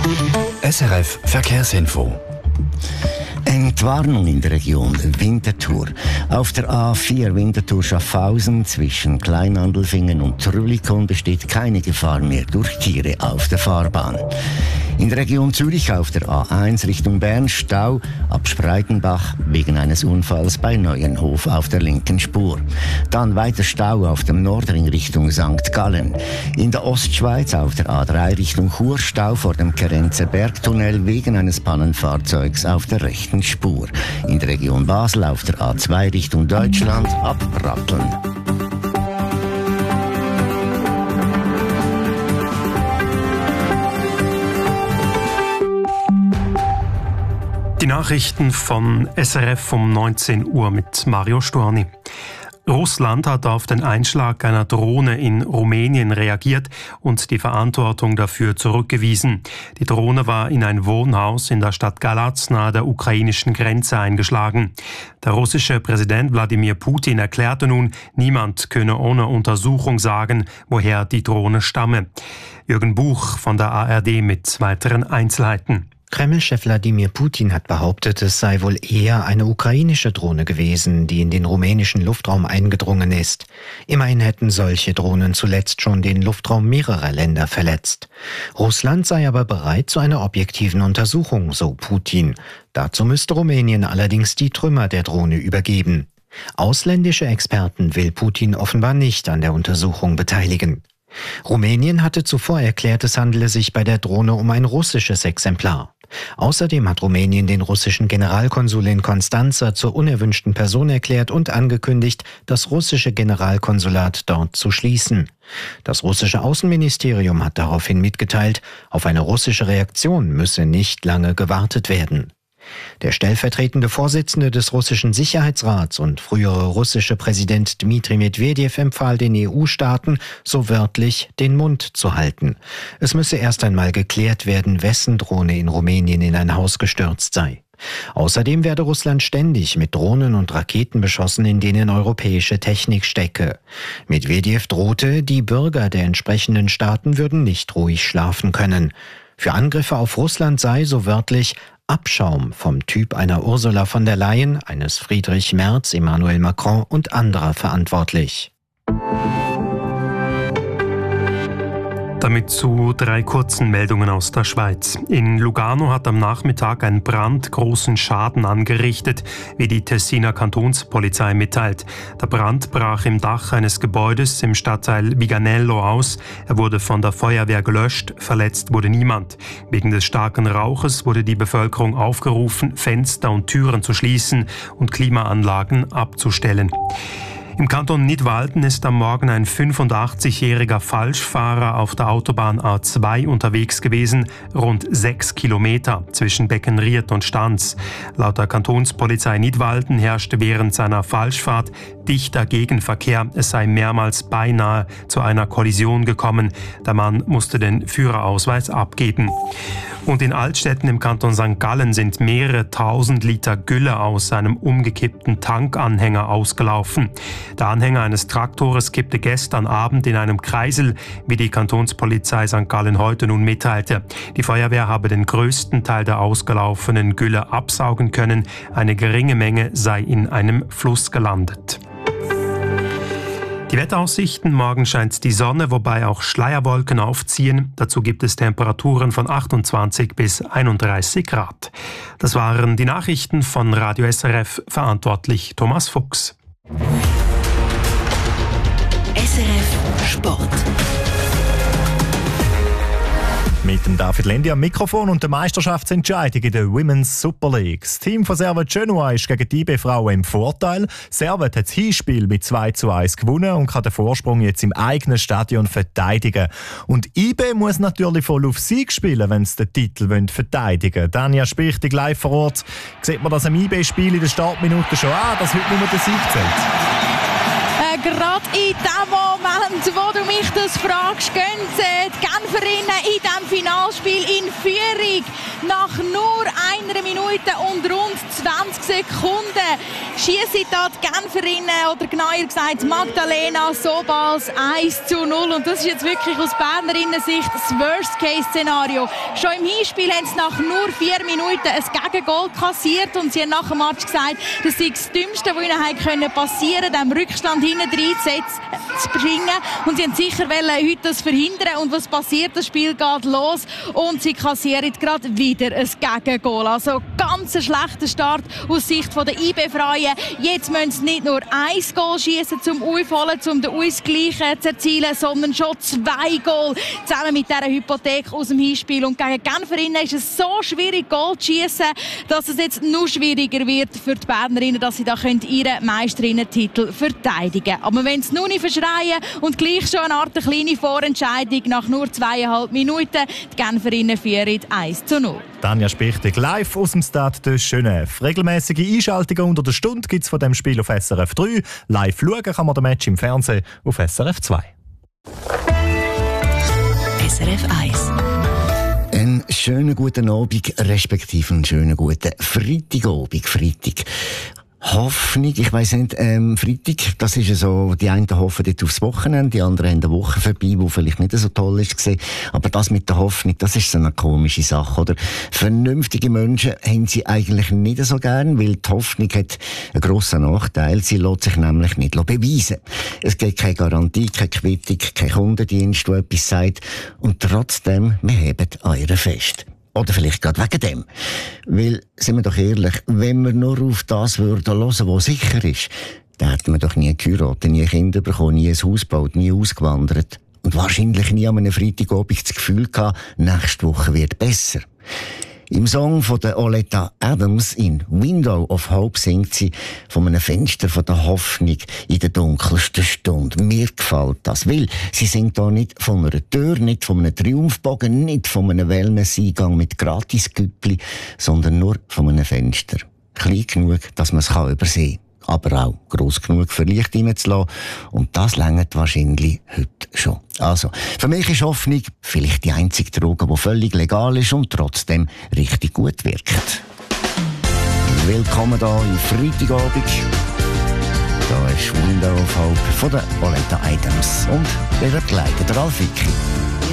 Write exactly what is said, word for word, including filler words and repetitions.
S R F Verkehrsinfo. Entwarnung in der Region Winterthur. Auf der A vier Winterthur-Schaffhausen zwischen Kleinandelfingen und Trüllikon besteht keine Gefahr mehr durch Tiere auf der Fahrbahn. In der Region Zürich auf der A eins Richtung Bern Stau ab Spreitenbach wegen eines Unfalls bei Neuenhof auf der linken Spur. Dann weiter Stau auf dem Nordring Richtung Sankt Gallen. In der Ostschweiz auf der A drei Richtung Chur Stau vor dem Kerenzer Bergtunnel wegen eines Pannenfahrzeugs auf der rechten Spur. In der Region Basel auf der A zwei Richtung Deutschland ab Ratteln. Die Nachrichten von S R F um neunzehn Uhr mit Mario Storni. Russland hat auf den Einschlag einer Drohne in Rumänien reagiert und die Verantwortung dafür zurückgewiesen. Die Drohne war in ein Wohnhaus in der Stadt Galatz nahe der ukrainischen Grenze eingeschlagen. Der russische Präsident Wladimir Putin erklärte nun, niemand könne ohne Untersuchung sagen, woher die Drohne stamme. Jürgen Buch von der A R D mit weiteren Einzelheiten. Kreml-Chef Wladimir Putin hat behauptet, es sei wohl eher eine ukrainische Drohne gewesen, die in den rumänischen Luftraum eingedrungen ist. Immerhin hätten solche Drohnen zuletzt schon den Luftraum mehrerer Länder verletzt. Russland sei aber bereit zu einer objektiven Untersuchung, so Putin. Dazu müsste Rumänien allerdings die Trümmer der Drohne übergeben. Ausländische Experten will Putin offenbar nicht an der Untersuchung beteiligen. Rumänien hatte zuvor erklärt, es handele sich bei der Drohne um ein russisches Exemplar. Außerdem hat Rumänien den russischen Generalkonsul in Konstanza zur unerwünschten Person erklärt und angekündigt, das russische Generalkonsulat dort zu schließen. Das russische Außenministerium hat daraufhin mitgeteilt, auf eine russische Reaktion müsse nicht lange gewartet werden. Der stellvertretende Vorsitzende des russischen Sicherheitsrats und frühere russische Präsident Dmitri Medvedev empfahl den E U-Staaten, so wörtlich den Mund zu halten. Es müsse erst einmal geklärt werden, wessen Drohne in Rumänien in ein Haus gestürzt sei. Außerdem werde Russland ständig mit Drohnen und Raketen beschossen, in denen europäische Technik stecke. Medvedev drohte, die Bürger der entsprechenden Staaten würden nicht ruhig schlafen können. Für Angriffe auf Russland sei, so wörtlich, Abschaum vom Typ einer Ursula von der Leyen, eines Friedrich Merz, Emmanuel Macron und anderer verantwortlich. Damit zu drei kurzen Meldungen aus der Schweiz. In Lugano hat am Nachmittag ein Brand großen Schaden angerichtet, wie die Tessiner Kantonspolizei mitteilt. Der Brand brach im Dach eines Gebäudes im Stadtteil Viganello aus. Er wurde von der Feuerwehr gelöscht, verletzt wurde niemand. Wegen des starken Rauches wurde die Bevölkerung aufgerufen, Fenster und Türen zu schließen und Klimaanlagen abzustellen. Im Kanton Nidwalden ist am Morgen ein fünfundachtzigjähriger Falschfahrer auf der Autobahn A zwei unterwegs gewesen, rund sechs Kilometer zwischen Beckenried und Stanz. Laut der Kantonspolizei Nidwalden herrschte während seiner Falschfahrt dichter Gegenverkehr. Es sei mehrmals beinahe zu einer Kollision gekommen. Der Mann musste den Führerausweis abgeben. Und in Altstädten im Kanton Sankt Gallen sind mehrere tausend Liter Gülle aus einem umgekippten Tankanhänger ausgelaufen. Der Anhänger eines Traktors kippte gestern Abend in einem Kreisel, wie die Kantonspolizei Sankt Gallen heute nun mitteilte. Die Feuerwehr habe den größten Teil der ausgelaufenen Gülle absaugen können. Eine geringe Menge sei in einem Fluss gelandet. Die Wetteraussichten: Morgen scheint die Sonne, wobei auch Schleierwolken aufziehen. Dazu gibt es Temperaturen von achtundzwanzig bis einunddreißig Grad. Das waren die Nachrichten von Radio S R F, verantwortlich Thomas Fuchs. S R F Sport. Mit dem David Lendi am Mikrofon und der Meisterschaftsentscheidung in der Women's Super League. Das Team von Servette Genua ist gegen die I B Frauen im Vorteil. Servette hat das Hinspiel mit zwei zu eins gewonnen und kann den Vorsprung jetzt im eigenen Stadion verteidigen. Und I B muss natürlich voll auf Sieg spielen, wenn sie den Titel verteidigen wollen. Danja Spichtig live vor Ort. Sieht man das am I B-Spiel in der Startminute schon an, dass heute nur der Sieg zählt? Äh, Gerade in dem Moment, wo du mich das fragst, gehen sie die Genferinnen in diesem Finalspiel in Führung. Nach nur einer Minute und rund zwanzig Sekunden schiessen da die Genferinnen, oder genauer gesagt Magdalena Sobals eins zu null. Und das ist jetzt wirklich aus Bernerinnen Sicht das Worst-Case-Szenario. Schon im Hinspiel haben sie nach nur vier Minuten ein Gegengol kassiert und sie haben nach dem Match gesagt, das sei das Dümmste, was ihnen passieren konnte, dem Rückstand hinten rein zu bringen. Und sie haben sicher wollen, heute das verhindern. Und was passiert? Das Spiel geht los und sie kassieren gerade wieder ein Gegengol. Also ganz ein schlechter Start aus Sicht der I B-Freien. Jetzt müssen sie nicht nur ein Goal schießen, um aufholen, um den Ausgleich zu erzielen, sondern schon zwei Goal zusammen mit dieser Hypothek aus dem Hinspiel. Und gegen Genferinnen ist es so schwierig, Goal zu schießen, dass es jetzt noch schwieriger wird für die Bernerinnen, dass sie da ihren Meisterinnen-Titel verteidigen können. Aber wenn sie nun nicht verschreien und gleich schon eine Art kleine Vorentscheidung nach nur zweieinhalb Minuten, die Genferinnen führen eins zu null. Tanja Spichtig live aus dem Stade de Genève. Regelmäßige Einschaltungen unter der Stunde gibt es von dem Spiel auf S R F drei. Live schauen kann man den Match im Fernsehen auf S R F zwei. S R F eins. Einen schönen guten Abend, respektive einen schönen guten Freitagabend, Freitag. Hoffnung, ich weiss nicht, ähm, Freitag, das ist ja so, die einen hoffen dort aufs Wochenende, die anderen haben eine Woche vorbei, die vielleicht nicht so toll ist gewesen. Aber das mit der Hoffnung, das ist so eine komische Sache, oder? Vernünftige Menschen haben sie eigentlich nicht so gern, weil die Hoffnung hat einen grossen Nachteil. Sie lässt sich nämlich nicht beweisen. Es gibt keine Garantie, keine Quittung, kein Kundendienst, der etwas sagt. Und trotzdem, wir heben an ihr fest. Oder vielleicht gerade wegen dem. Weil, sind wir doch ehrlich, wenn wir nur auf das würden hören, was sicher ist, dann hätten wir doch nie geheiratet, nie Kinder bekommen, nie ein Haus gebaut, nie ausgewandert. Und wahrscheinlich nie an einem Freitagabend das Gefühl gehabt, nächste Woche wird besser. Im Song von der Oleta Adams in Window of Hope singt sie von einem Fenster von der Hoffnung in der dunkelsten Stunde. Mir gefällt das, weil sie singt da nicht von einer Tür, nicht von einem Triumphbogen, nicht von einem Wellness-Eingang mit Gratis-Güppli, sondern nur von einem Fenster. Klein genug, dass man es übersehen kann. Aber auch gross genug für Licht reinzulassen. Und das reicht wahrscheinlich heute schon. Also, für mich ist Hoffnung vielleicht die einzige Droge, die völlig legal ist und trotzdem richtig gut wirkt. Willkommen hier im Freitagabend. Da ist Window of Hope von der Oleta Adams. Und wer begleitet Ralf Wicki.